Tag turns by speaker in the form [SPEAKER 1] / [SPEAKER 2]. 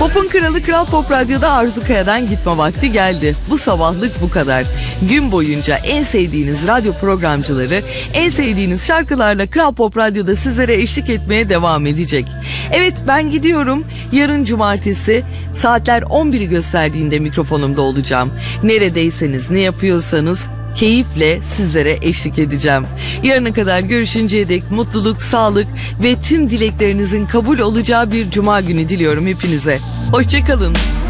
[SPEAKER 1] Pop'un kralı Kral Pop Radyo'da Arzu Kaya'dan gitme vakti geldi. Bu sabahlık bu kadar. Gün boyunca en sevdiğiniz radyo programcıları, en sevdiğiniz şarkılarla Kral Pop Radyo'da sizlere eşlik etmeye devam edecek. Evet, ben gidiyorum. Yarın cumartesi saatler 11'i gösterdiğinde mikrofonumda olacağım. Neredeyseniz, ne yapıyorsanız keyifle sizlere eşlik edeceğim. Yarına kadar görüşünceye dek mutluluk, sağlık ve tüm dileklerinizin kabul olacağı bir cuma günü diliyorum hepinize. Hoşça kalın.